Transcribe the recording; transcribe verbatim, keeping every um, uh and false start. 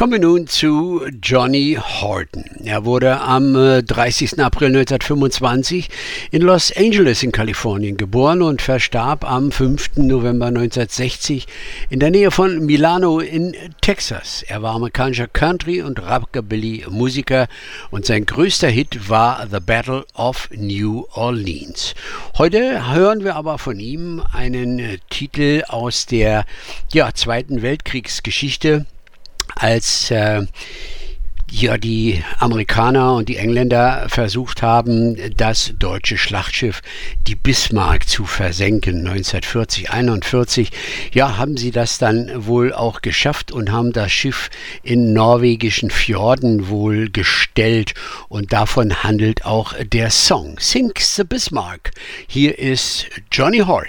Kommen wir nun zu Johnny Horton. Er wurde am äh, dreißigsten April neunzehnhundertfünfundzwanzig in Los Angeles in Kalifornien geboren und verstarb am fünften November neunzehnhundertsechzig in der Nähe von Milano in Texas. Er war amerikanischer Country- und Rockabilly-Musiker und sein größter Hit war The Battle of New Orleans. Heute hören wir aber von ihm einen äh, Titel aus der ja, Zweiten Weltkriegsgeschichte, als äh, ja, die Amerikaner und die Engländer versucht haben, das deutsche Schlachtschiff, die Bismarck, zu versenken. neunzehnhundertvierzig, einundvierzig, ja, haben sie das dann wohl auch geschafft und haben das Schiff in norwegischen Fjorden wohl gestellt. Und davon handelt auch der Song Sink the Bismarck. Hier ist Johnny Horton.